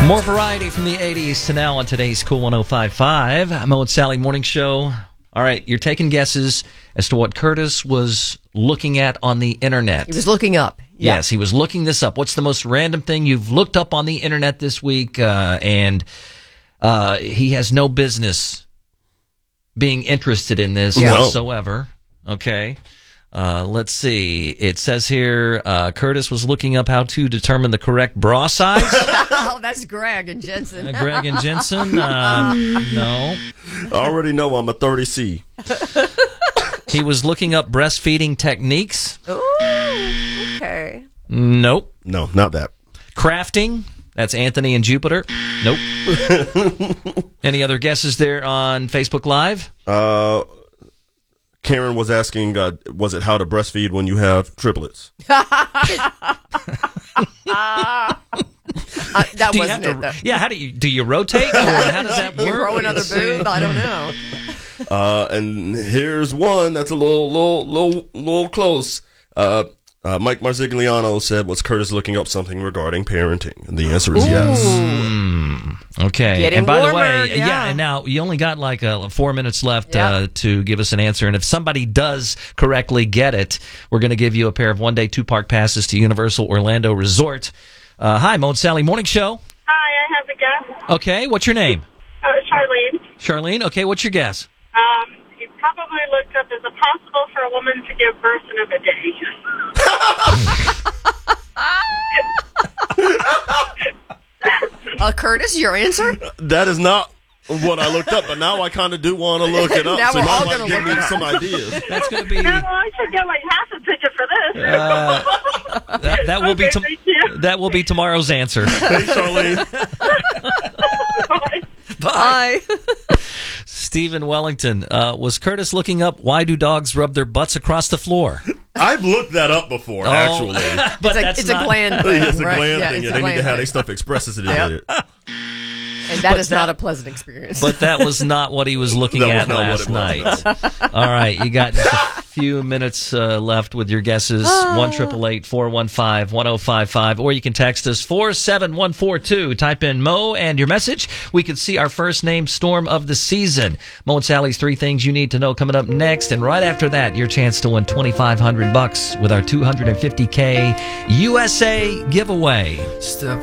More variety from the 80s to now on today's Cool 105.5. Mo and Sally Morning Show. All right, you're taking guesses as to what Curtis was looking at on the internet. He was looking up. Yeah. Yes, he was looking this up. What's the most random thing you've looked up on the internet this week? And he has no business being interested in this whatsoever. Okay. Let's see. It says here, Curtis was looking up how to determine the correct bra size. Oh, that's Greg and Jensen. Greg and Jensen? No. I already know I'm a 30C. He was looking up breastfeeding techniques. Ooh, okay. Nope. No, not that. Crafting. That's Anthony and Jupiter. Nope. Any other guesses there on Facebook Live? Karen was asking, was it how to breastfeed when you have triplets? That wasn't it, though. Yeah, how do you rotate? Or how does that work? You grow another boob? I don't know. And here's one that's a little close. Mike Marzigliano said, was Curtis looking up something regarding parenting? And the answer is yes. Okay. Getting and by warmer, the way, yeah. and now you only got like 4 minutes left to give us an answer. And if somebody does correctly get it, we're going to give you a pair of one-day, two-park passes to Universal Orlando Resort. Hi, Mo and Sally Morning Show. Hi, I have a guess. Okay, what's your name? Charlene. Charlene, okay, what's your guess? You probably looked up, is it possible for a woman to give birth in a bidet? Curtis, your answer? That is not what I looked up, but now I kind of do want to look it up. Now so we're you all might gonna give look me it up. some ideas. That's going to be... No, I should get my half a ticket for this. that will be Okay, thank you. that will be tomorrow's answer. Hey, Charlene. Bye. Stephen Wellington, was Curtis looking up why do dogs rub their butts across the floor? I've looked that up before, actually. But It's a gland thing. It's a right? gland Yeah, thing. it's Yeah, a they need to gland have their thing. stuff expressed as it Yep. is. And that is not a pleasant experience. But that was not what he was looking That was at not last what it was. night. All right, you got just a few minutes left with your guesses. 1-888-415-1055, or you can text us 47142. Type in Mo and your message. We can see our first name storm of the season. Mo and Sally's 3 things you need to know coming up next, and right after that, your chance to win $2,500 with our $250K USA giveaway. Step